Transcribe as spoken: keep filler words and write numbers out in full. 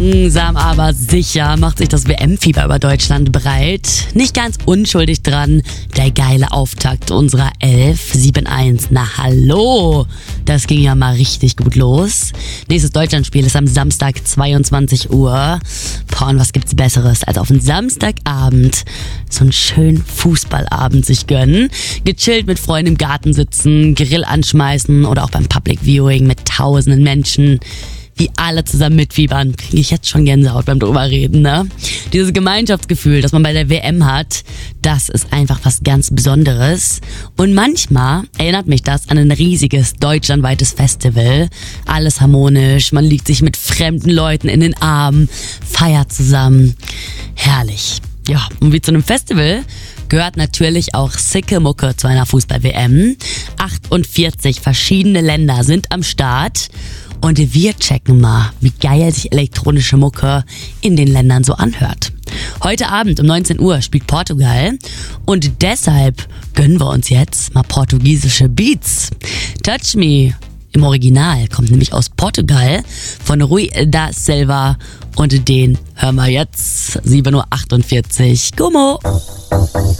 Langsam aber sicher macht sich das W M-Fieber über Deutschland bereit. Nicht ganz unschuldig dran, der geile Auftakt unserer elf sieben eins. Na hallo, das ging ja mal richtig gut los. Nächstes Deutschlandspiel ist am Samstag zweiundzwanzig Uhr. Boah, und was gibt's Besseres, als auf einen Samstagabend so einen schönen Fußballabend sich gönnen. Gechillt mit Freunden im Garten sitzen, Grill anschmeißen oder auch beim Public Viewing mit tausenden Menschen. Wie alle zusammen mitfiebern, kriege ich jetzt schon Gänsehaut beim drüber reden, ne? Dieses Gemeinschaftsgefühl, das man bei der W M hat, das ist einfach was ganz Besonderes. Und manchmal erinnert mich das an ein riesiges deutschlandweites Festival. Alles harmonisch, man liegt sich mit fremden Leuten in den Armen, feiert zusammen. Herrlich. Ja, und wie zu einem Festival gehört natürlich auch sicke Mucke zu einer Fußball-W M. achtundvierzig verschiedene Länder sind am Start. Und wir checken mal, wie geil sich elektronische Mucke in den Ländern so anhört. Heute Abend um neunzehn Uhr spielt Portugal und deshalb gönnen wir uns jetzt mal portugiesische Beats. Touch Me im Original kommt nämlich aus Portugal von Rui da Silva und den hören wir jetzt sieben Uhr achtundvierzig. Gummo!